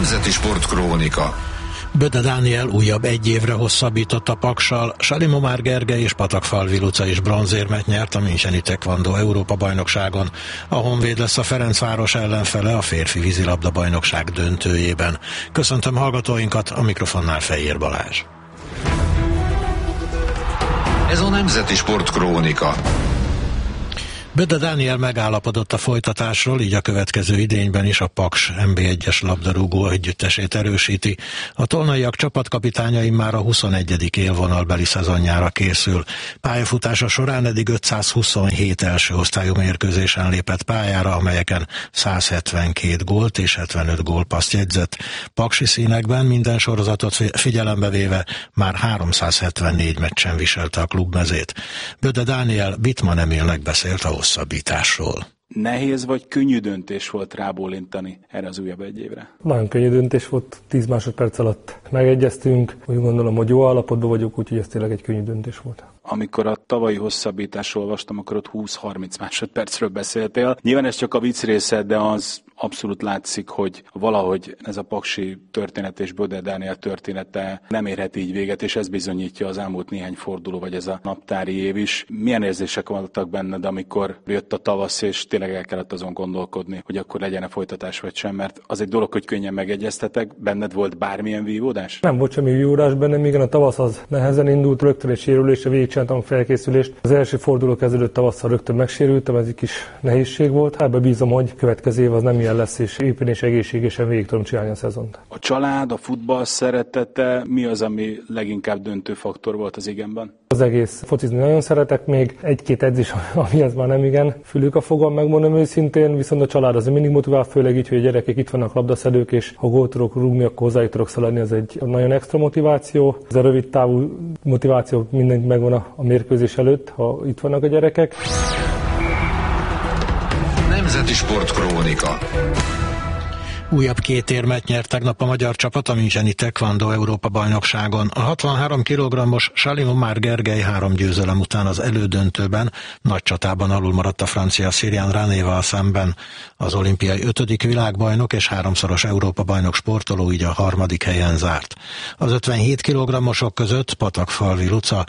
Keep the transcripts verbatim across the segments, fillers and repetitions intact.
Nemzeti Sportkrónika. Böde Dániel újabb egy évre hosszabbított a Paksal, Salimomár Gergely és Patakfalvi Luca is bronzérmet nyert a müncheni taekwondo Európa-bajnokságon. A Honvéd lesz a Ferencváros ellenfele a férfi vízilabda-bajnokság döntőjében. Köszöntöm hallgatóinkat, a mikrofonnál Fejér Balázs. Ez a Nemzeti Sportkrónika. Böde Dániel megállapodott a folytatásról, így a következő idényben is a Paks em bé egyes labdarúgó együttesét erősíti. A tolnaiak csapatkapitányai már a huszonegyedik élvonalbeli szezonjára készül. Pályafutása során eddig ötszázhuszonhét első osztályú mérkőzésen lépett pályára, amelyeken százhetvenkét gólt és hetvenöt gólpasszt jegyzett. Paksi színekben minden sorozatot figyelembe véve már háromszázhetvennégy meccsen viselte a klubmezét. Böde Dániel Bittmann Emilnek beszélt a hosszabbításról. Nehéz vagy könnyű döntés volt rábólintani erre az újabb egy évre? Nagyon könnyű döntés volt, tíz másodperc alatt megegyeztünk. Úgy gondolom, hogy jó állapotban vagyok, úgyhogy ez tényleg egy könnyű döntés volt. Amikor a tavalyi hosszabbításról olvastam, akkor ott húsz-harminc másodpercről beszéltél. Nyilván ez csak a vicc része, de az abszolút látszik, hogy valahogy ez a paksi történet és Böde Dániel története nem érhet így véget, és ez bizonyítja az elmúlt néhány forduló, vagy ez a naptári év is. Milyen érzések voltak benned, amikor jött a tavasz, és tényleg el kellett azon gondolkodni, hogy akkor legyen-e folytatás vagy sem, mert az egy dolog, hogy könnyen megegyeztetek, benned volt bármilyen vívódás? Nem volt semmi vívódás bennem, igen, a tavasz az nehezen indult, rögtön egy sérülésre végigcsináltam a felkészülést. Az első forduló kezdődött tavasszal, rögtön megsérültem, ez egy kis nehézség volt. Ebbe bízom, hogy következő év az nem ilyen lesz, és éppen és egészségesen végig tudom csinálni a szezont. A család, a futball szeretete, mi az, ami leginkább döntő faktor volt az igenben? Az egész focizni nagyon szeretek, még egy-két edzés, ami ez már nem igen fülük a fogam, megmondom őszintén, viszont a család az mindig motivál, főleg így, hogy a gyerekek itt vannak labdaszedők, és ha gólt tudok rúgni, akkor hozzájuk tudok szaladni, az egy nagyon extra motiváció. Ez a rövid távú motiváció mindent megvan a, a mérkőzés előtt, ha itt vannak a gyerekek. Nemzeti Sportkrónika. Újabb két érmet nyert tegnap a magyar csapat a müncheni taekwondo Európa-bajnokságon. A hatvanhárom kilogrammos Salimomár Gergely három győzelem után az elődöntőben nagy csatában alul maradt a francia Sirian Ranéval szemben. Az olimpiai ötödik világbajnok és háromszoros Európa-bajnok sportoló így a harmadik helyen zárt. Az ötvenhét kilogrammosok között Patakfalvi Luca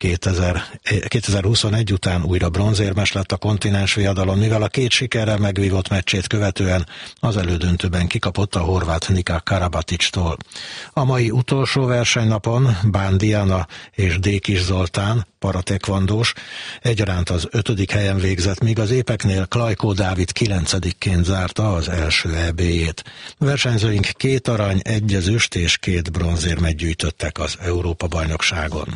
kétezer-huszonegy után újra bronzérmes lett a kontinens viadalon, mivel a két sikerrel megvívott meccsét követően az elődöntőben kikapott a horvát Nika Karabaticstól. A mai utolsó versenynapon Bán Diana és Dékis Zoltán, paratekvandós, egyaránt az ötödik helyen végzett, míg az épeknél Klajkó Dávid kilencedikként zárta az első é bé-jét. Versenyzőink két arany, egy ezüst és két bronzérmet gyűjtöttek az Európa-bajnokságon.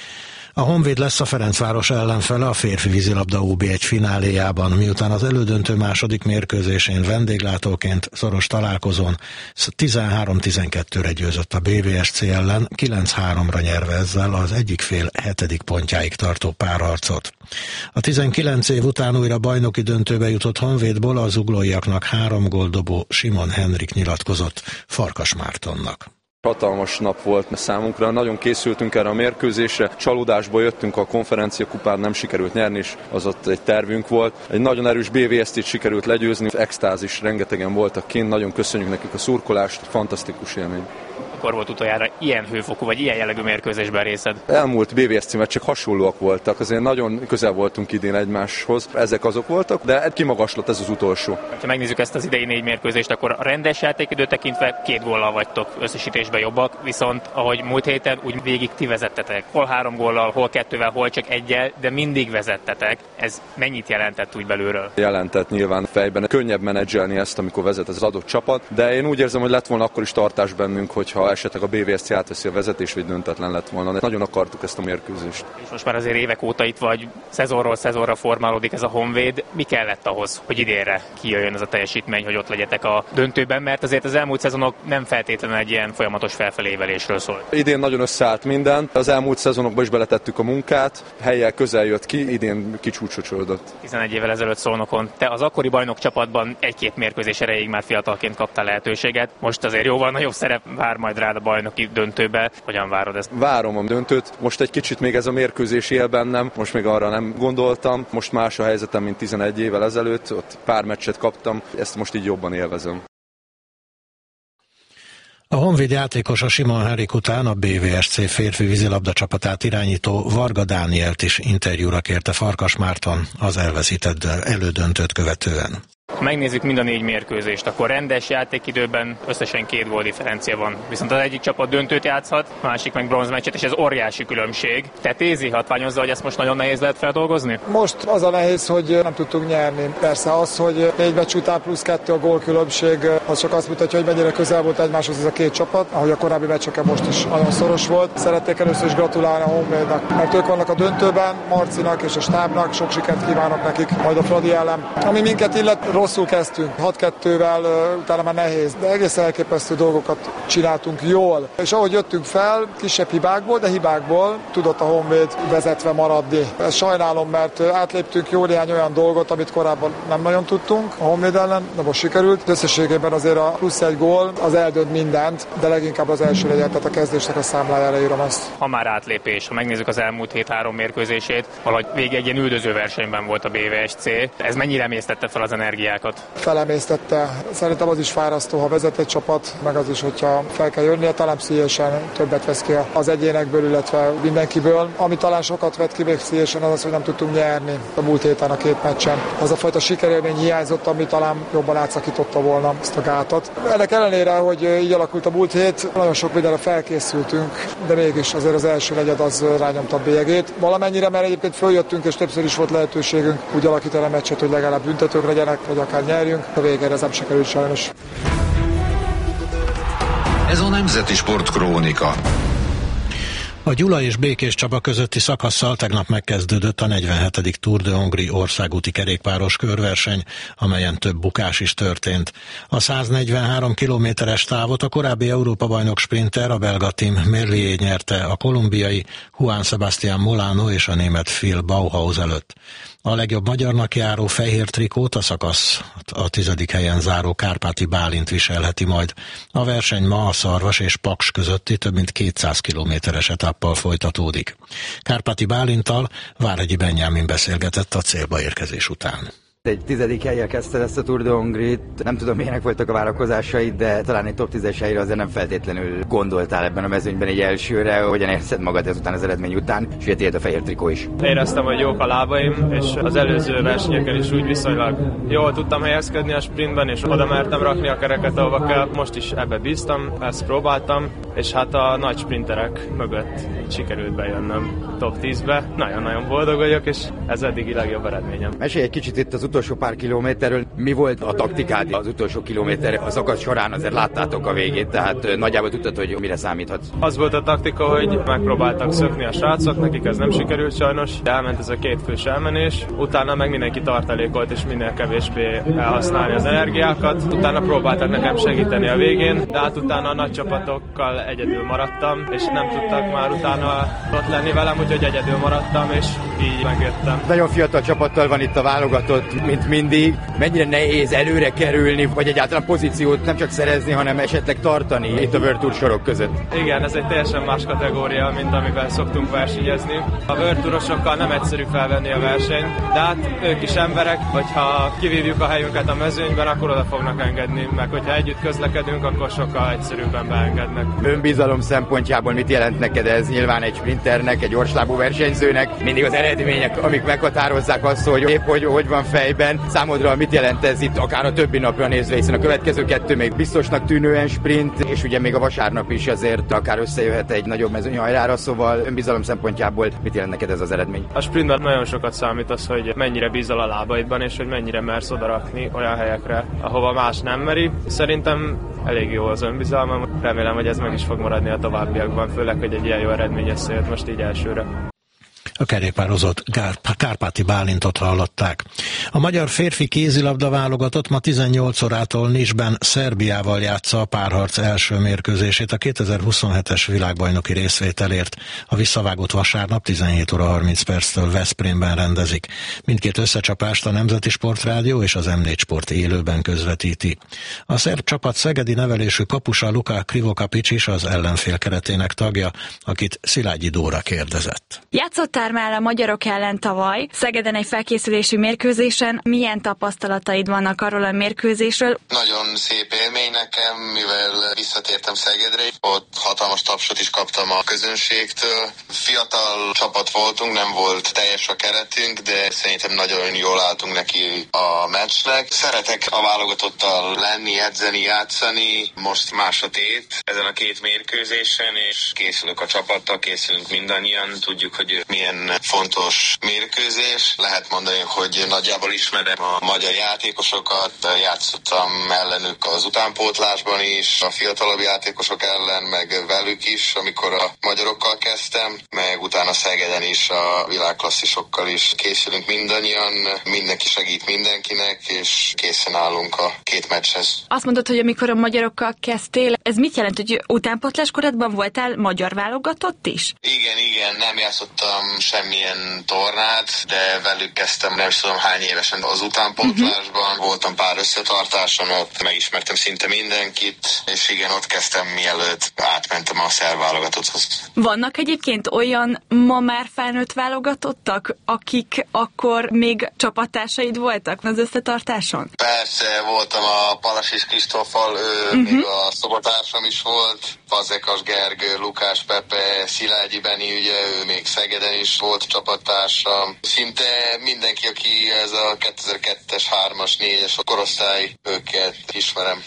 A Honvéd lesz a Ferencváros ellenfele a férfi vízilabda ó bé egy fináléjában, miután az elődöntő második mérkőzésén vendéglátóként szoros találkozón tizenhárom tizenkettőre győzött a bé vé es cé ellen, kilenc háromra nyerve ezzel az egyik fél hetedik pontjáig tartó párharcot. A tizenkilenc év után újra bajnoki döntőbe jutott Honvédból a zuglóiaknak három góldobó Simon Henrik nyilatkozott Farkas Mártonnak. Hatalmas nap volt számunkra, nagyon készültünk erre a mérkőzésre, csalódásból jöttünk, a konferencia kupát nem sikerült nyerni, és az ott egy tervünk volt. Egy nagyon erős bé vé es-t sikerült legyőzni, extázis, rengetegen voltak kint, nagyon köszönjük nekik a szurkolást, fantasztikus élmény. Akkor volt utoljára ilyen hőfokú, vagy ilyen jellegű mérkőzésben részed? Elmúlt bé vé es cé meccsek hasonlóak voltak, azért nagyon közel voltunk idén egymáshoz, ezek azok voltak, de egy kimagaslott ez az utolsó. Ha megnézzük ezt az idei négy mérkőzést, akkor a rendes játékidő tekintve két góllal vagytok összesítésben jobbak, viszont ahogy múlt héten, úgy végig ti vezettetek. Hol három góllal, hol kettővel, hol csak egyel, de mindig vezettetek. Ez mennyit jelentett úgy belülről? Jelentett nyilván fejben. Könnyebb menedzselni ezt, amikor vezet az adott csapat, de én úgy érzem, hogy lett volna akkor is tartás bennünk, hogyha esetleg a bé vé es cé átveszi a vezetés, vagy döntetlen lett volna. De nagyon akartuk ezt a mérkőzést. És most már azért évek óta itt vagy, szezonról szezonra formálódik ez a Honvéd. Mi kellett ahhoz, hogy idénre kijöjjön ez a teljesítmény, hogy ott legyetek a döntőben, mert azért az elmúlt szezonok nem feltétlenül egy ilyen folyamatos felfelévelésről szól. Idén nagyon összeállt minden. Az elmúlt szezonokban is beletettük a munkát, hellyel közel jött ki, idén kicsúcsocsodott. tizenegy évvel ezelőtt Szolnokon te az akkori bajnok csapatban egy-két mérkőzés erejéig már fiatalként kaptál lehetőséget. Most azért jóval nagyobb szerep vár majd rád a bajnoki döntőbe. Hogyan várod ezt? Várom a döntőt. Most egy kicsit még ez a mérkőzés él bennem, most még arra nem gondoltam. Most más a helyzetem, mint tizenegy évvel ezelőtt, ott pár meccset kaptam, ezt most így jobban élvezem. A Honvéd játékosa Simon Henrik után a bé vé es cé férfi vízilabda csapatát irányító Varga Dánielt is interjúra kérte Farkas Márton az elveszített elődöntőt követően. Ha megnézzük mind a négy mérkőzést, akkor rendes játékidőben összesen két gól differencia van. Viszont az egyik csapat döntőt játszhat, a másik meg bronzmeccset, és ez óriási különbség. Tehát Tézi hatványozza, hogy ezt most nagyon nehéz lehet feldolgozni? Most az a nehéz, hogy nem tudtunk nyerni. Persze az, hogy négy meccs után plusz kettő a gólkülönbség, az csak azt mutatja, hogy mennyire közel volt egymáshoz ez a két csapat, ahogy a korábbi meccseken most is nagyon szoros volt. Szeretnék először is gratulálni a Honvédnak, mert ők vannak a döntőben, Marcinak és a stábnak, sok sikert kívánok nekik, majd a Fradi ellen. Ami minket illet, rosszul kezdtünk, hat kettővel, utána már nehéz, de egész elképesztő dolgokat csináltunk jól. És ahogy jöttünk fel, kisebb hibákból, de hibákból tudott a Honvéd vezetve maradni. Ezt sajnálom, mert átléptünk jó néhány olyan dolgot, amit korábban nem nagyon tudtunk a Honvéd ellen, de most sikerült. Összességében azért a plusz egy gól az eldönt mindent, de leginkább az első legyen, tehát a kezdésnek a számlájára írom ezt. Ha már átlépés, ha megnézzük az elmúlt hét három mérkőzését, valahogy végig egy ilyen üldöző versenyben volt a bé vé es cé. Ez mennyire emésztette fel az energiákat? Felemésztette. Szerintem az is fárasztó, ha vezet egy csapat, meg az is, hogyha fel kell jönnie, talán pszichésen többet vesz ki az egyénekből, illetve mindenkiből. Ami talán sokat vett ki még pszichésen, az az, hogy nem tudtunk nyerni a múlt héten a két meccsen. Az a fajta sikerélmény hiányzott, ami talán jobban átszakította volna ezt a gátat. Ennek ellenére, hogy így alakult a múlt hét, nagyon sok mindenre felkészültünk, de mégis azért az első negyed az rányomta a bélyegét. Valamennyire, mert egyébként följöttünk, és többször is volt lehetőségünk úgy alakítani a meccset, hogy legalább büntetők legyenek, vagy akár nyerjünk. A végére ez nem sikerült sajnos. Ez a Nemzeti Sport Krónika. A Gyula és Békés Csaba közötti szakasszal tegnap megkezdődött a negyvenhetedik Tour de Hongrie országúti kerékpáros körverseny, amelyen több bukás is történt. A száznegyvenhárom kilométeres távot a korábbi Európa-bajnok sprinter, a belga Tim Merlier nyerte a kolumbiai Juan Sebastián Molano és a német Phil Bauhaus előtt. A legjobb magyarnak járó fehér trikót a szakasz a tizedik helyen záró Kárpáti Bálint viselheti majd. A verseny ma a Szarvas és Paks közötti több mint kétszáz kilométeres etappal folytatódik. Kárpáti Bálinttal Várhegyi Benyámin beszélgetett a célba érkezés után. Egy tizedik helyen kezdte ezt a Tour de Hongrie-t. Nem tudom, milyenek voltak a várakozásaid, de talán egy top tízes helyre azért nem feltétlenül gondoltál ebben a mezőnyben egy elsőre. Hogyan érzed magad ezután az eredmény után, és ugye tiéd a fehér trikó is? Éreztem, hogy jók a lábaim, és az előző versenyeken is úgy viszonylag jól tudtam helyezkedni a sprintben, és oda mertem rakni a kereket, ahova kell. Most is ebbe bíztam, ezt próbáltam, és hát a nagy sprinterek mögött sikerült bejönnöm top tízbe. Nagyon-nagyon boldog vagyok, és ez eddigi legjobb eredményem. Mesélj egy kicsit itt az utolsó pár kilométerről. Mi volt a taktikád az utolsó kilométer? A szakasz során azért láttátok a végét, tehát nagyjából tudtad, hogy mire számíthatsz. Az volt a taktika, hogy megpróbáltak szökni a srácok, nekik ez nem sikerült sajnos, de elment ez a két fős elmenés, utána meg mindenki tartalékolt és minél kevésbé elhasználni az energiákat, utána próbáltak nekem segíteni a végén, de hát utána a nagy csapatokkal egyedül maradtam, és nem tudtak már utána ott lenni velem, úgyhogy egyedül maradtam, és így megjöttem. Nagyon fiatal csapattal van itt a válogatott, mint mindig. Mennyire nehéz előre kerülni, vagy egyáltalán pozíciót nem csak szerezni, hanem esetleg tartani itt a World Tour sorok között? Igen, ez egy teljesen más kategória, mint amiben szoktunk versenyezni. A World Tourosokkal nem egyszerű felvenni a versenyt, de hát ők is emberek, hogyha kivívjuk a helyünket a mezőnyben, akkor oda fognak engedni, meg hogyha együtt közlekedünk, akkor sokkal egyszerűbben beengednek. Önbizalom szempontjából mit jelent neked ez? Nyilván egy sprinternek, egy gyorslábú versenyzőnek mindig az eredmények, amik meghatározzák azt, hogy épp hogy, hogy van fejben. Számodra mit jelent ez itt akár a többi napra nézve, hiszen a következő kettő még biztosnak tűnően sprint, és ugye még a vasárnap is azért akár összejöhet egy nagyobb mezőnyhajrára, szóval önbizalom szempontjából mit jelent neked ez az eredmény? A sprintben nagyon sokat számít az, hogy mennyire bízol a lábaidban, és hogy mennyire mersz odarakni olyan helyekre, ahova más nem meri. Szerintem elég jó az önbizalmam, remélem, hogy ez meg is fog maradni a továbbiakban, főleg, hogy egy ilyen jó eredmény összejött most így elsőre. A kerékpározott Kárpáti Bálintot hallották. A magyar férfi kézilabda válogatott ma tizennyolc órától Niszben Szerbiával játsza a párharc első mérkőzését a kétezer-huszonhetes világbajnoki részvételért. A visszavágott vasárnap tizenhét óra harminc perctől Veszprémben rendezik. Mindkét összecsapást a Nemzeti Sportrádió és az em négy Sport élőben közvetíti. A szerb csapat szegedi nevelésű kapusa Luka Krivokapics is az ellenfél keretének tagja, akit Szilágyi Dóra kérdezett. Játszottál már a magyarok ellen tavaly, Szegeden egy felkészülési mérkőzésen. Milyen tapasztalataid vannak arról a mérkőzésről? Nagyon szép élmény nekem, mivel visszatértem visszatértem Szegedre, ott hatalmas tapsot is kaptam a közönségtől. Fiatal csapat voltunk, nem volt teljes a keretünk, de szerintem nagyon jól álltunk neki a meccsnek. Szeretek a válogatottal lenni, edzeni, játszani. Most másodét ezen a két mérkőzésen, és készülök a csapattal, készülünk mindannyian. Tudjuk, hogy milyen fontos mérkőzés. Lehet mondani, hogy nagyjából ismerem a magyar játékosokat, játszottam ellenük az utánpótlásban is, a fiatalabb játékosok ellen, meg velük is, amikor a magyarokkal kezdtem, meg utána Szegeden is a világklasszisokkal is készülünk mindannyian, mindenki segít mindenkinek, és készen állunk a két meccshez. Azt mondod, hogy amikor a magyarokkal kezdtél, ez mit jelent, hogy utánpótlás korodban voltál magyar válogatott is? Igen, igen, nem játszottam semmilyen tornát, de velük kezdtem, nem is tudom hány évesen az utánpótlásban, uh-huh. voltam pár összetartáson, ott megismertem szinte mindenkit, és igen, ott kezdtem, mielőtt átmentem a szerb válogatotthoz. Vannak egyébként olyan ma már felnőtt válogatottak, akik akkor még csapattársaid voltak az összetartáson? Persze, voltam a Palasis Kristóffal, ő uh-huh. még a szobatársam is volt, Fazekas Gergő, Lukás Pepe, Szilágyi Beni, ugye ő még Szegeden is volt csapattársam. Szinte mindenki, aki ez a kétezer-kettes, hármas, négyes korosztály, őket ismerem.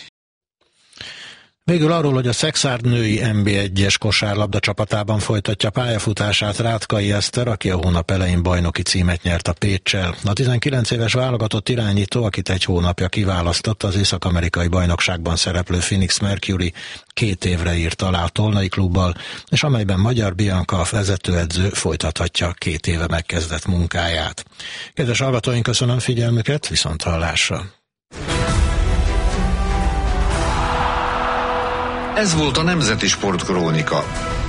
Végül arról, hogy a Szexárd női en bé egyes kosárlabda csapatában folytatja pályafutását Rátkai Eszter, aki a hónap elején bajnoki címet nyert a Péccsel. A tizenkilenc éves válogatott irányító, akit egy hónapja kiválasztott, az észak-amerikai bajnokságban szereplő Phoenix Mercury két évre írt alá a Tolnai klubbal, és amelyben Magyar Bianca, a vezetőedző folytathatja két éve megkezdett munkáját. Kedves hallgatóink, köszönöm figyelmüket, viszont hallásra! Ez volt a Nemzeti Sportkrónika.